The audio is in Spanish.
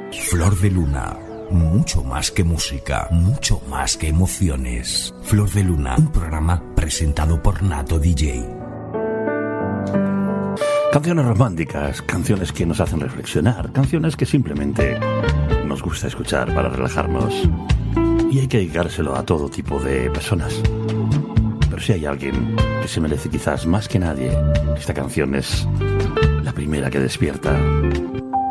Flor de Luna. Mucho más que música, mucho más que emociones. Flor de Luna, un programa presentado por Nato DJ. Canciones románticas, canciones que nos hacen reflexionar, canciones que simplemente nos gusta escuchar para relajarnos. Y hay que dedicárselo a todo tipo de personas. Pero si hay alguien que se merece quizás más que nadie, esta canción es la primera que despierta